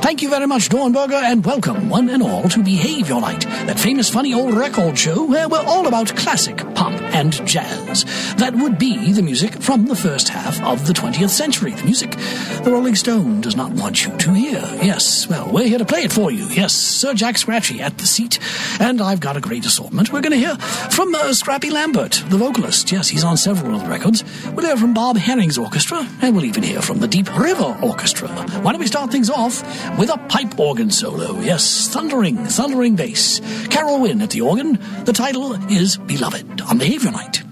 Thank you very much, Dornberger, and welcome, one and all, to Behave Your Night, that famous funny old record show where we're all about classic, pop, and jazz. That would be the music from the first half of the 20th century, the music the Rolling Stone does not want you to hear. Yes, well, we're here to play it for you. Yes, Sir Jack Scratchy at the seat, and I've got a great assortment. We're going to hear from Scrappy Lambert, the vocalist. Yes, he's on several of the records. We'll hear from Bob Herring's orchestra, and we'll even hear from the Deep River Orchestra. Why don't we start things off with a pipe organ solo? Yes, thundering bass. Carol Wynn at the organ. The title is Beloved on Behave Your Night.